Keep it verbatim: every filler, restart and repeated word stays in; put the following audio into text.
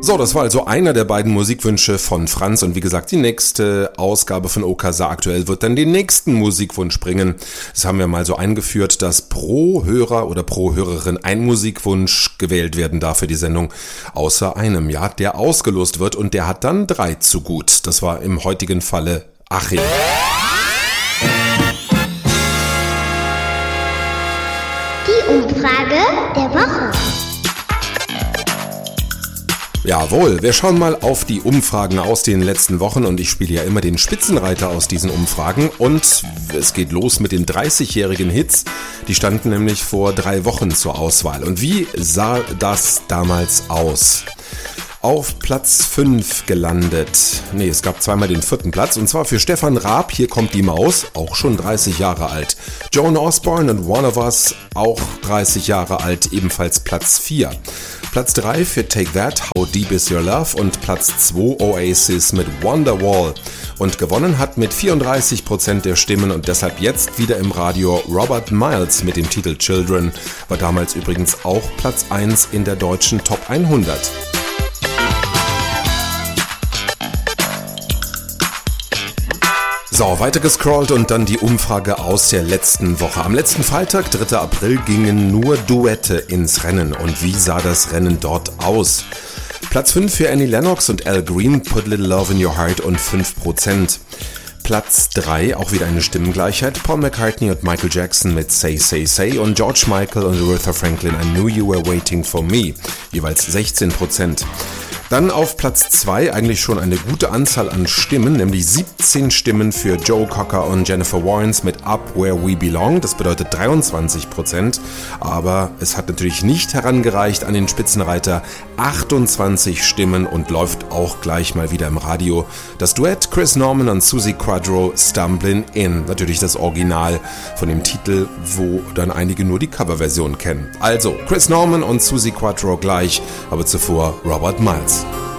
So, das war also einer der beiden Musikwünsche von Franz und wie gesagt, die nächste Ausgabe von Okasa aktuell wird dann den nächsten Musikwunsch bringen. Das haben wir mal so eingeführt, dass pro Hörer oder pro Hörerin ein Musikwunsch gewählt werden darf für die Sendung, außer einem, ja, der ausgelost wird und der hat dann drei zu gut. Das war im heutigen Falle Achim. Die Umfrage der Woche. Jawohl, wir schauen mal auf die Umfragen aus den letzten Wochen und ich spiele ja immer den Spitzenreiter aus diesen Umfragen und es geht los mit den dreißigjährigen Hits, die standen nämlich vor drei Wochen zur Auswahl. Und wie sah das damals aus? Auf Platz fünf gelandet, nee, es gab zweimal den vierten Platz und zwar für Stefan Raab, Hier kommt die Maus, auch schon dreißig Jahre alt. Joan Osborne und One of Us, auch dreißig Jahre alt, ebenfalls Platz vier. Platz drei für Take That, How Deep Is Your Love und Platz zwei Oasis mit Wonderwall. Und gewonnen hat mit vierunddreißig Prozent der Stimmen und deshalb jetzt wieder im Radio Robert Miles mit dem Titel Children, war damals übrigens auch Platz eins in der deutschen Top hundert. So, weiter gescrollt und dann die Umfrage aus der letzten Woche. Am letzten Freitag, dritter April, gingen nur Duette ins Rennen. Und wie sah das Rennen dort aus? Platz fünf für Annie Lennox und Al Green, Put Little Love in Your Heart und fünf Prozent. Platz drei, auch wieder eine Stimmengleichheit, Paul McCartney und Michael Jackson mit Say, Say, Say und George Michael und Aretha Franklin, I Knew You Were Waiting For Me, jeweils sechzehn Prozent. Dann auf Platz zwei eigentlich schon eine gute Anzahl an Stimmen, nämlich siebzehn Stimmen für Joe Cocker und Jennifer Warnes mit Up Where We Belong, das bedeutet dreiundzwanzig Prozent, aber es hat natürlich nicht herangereicht an den Spitzenreiter, achtundzwanzig Stimmen und läuft auch gleich mal wieder im Radio. Das Duett Chris Norman und Suzi Quatro, Stumblin' In, natürlich das Original von dem Titel, wo dann einige nur die Coverversion kennen. Also Chris Norman und Suzi Quatro gleich, aber zuvor Robert Miles.